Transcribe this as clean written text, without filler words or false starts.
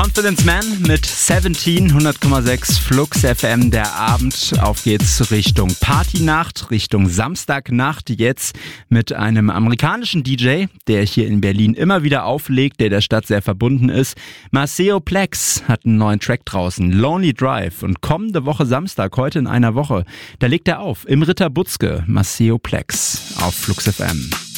Confidence Man mit 17, 100,6 Flux FM, der Abend. Auf geht's Richtung Partynacht, Richtung Samstagnacht jetzt mit einem amerikanischen DJ, der hier in Berlin immer wieder auflegt, der Stadt sehr verbunden ist. Maceo Plex hat einen neuen Track draußen, Lonely Drive. Und kommende Woche Samstag, heute in einer Woche, da legt er auf im Ritter Butzke, Maceo Plex auf Flux FM.